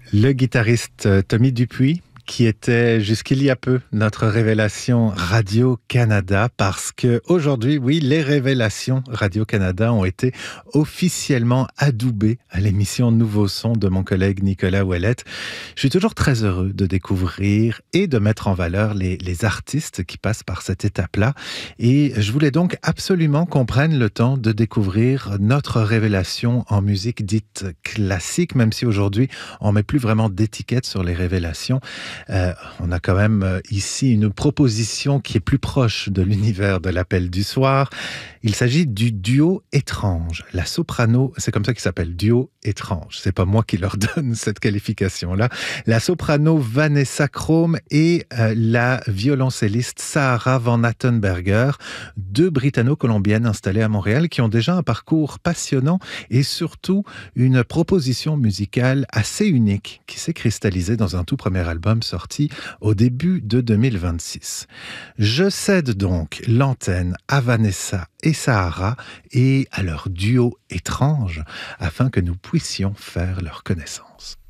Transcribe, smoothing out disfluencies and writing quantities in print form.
Le guitariste Tommy Dupuis, qui était jusqu'il y a peu notre révélation Radio-Canada, parce que aujourd'hui, oui, les révélations Radio-Canada ont été officiellement adoubées à l'émission Nouveau Son de mon collègue Nicolas Ouellette. Je suis toujours très heureux de découvrir et de mettre en valeur les artistes qui passent par cette étape-là. Et je voulais donc absolument qu'on prenne le temps de découvrir notre révélation en musique dite classique, même si aujourd'hui, on met plus vraiment d'étiquette sur les révélations. On a quand même ici une proposition qui est plus proche de l'univers de l'Appel du soir. Il s'agit du duo étrange. La soprano, c'est comme ça qu'il s'appelle, duo étrange. C'est pas moi qui leur donne cette qualification-là. La soprano Vanessa Krome et la violoncelliste Sahara Van Attenberger, deux britanno-colombiennes installées à Montréal qui ont déjà un parcours passionnant et surtout une proposition musicale assez unique qui s'est cristallisée dans un tout premier album sorti au début de 2026. Je cède donc l'antenne à Vanessa et Sahara et à leur duo étrange afin que nous puissions faire leur connaissance.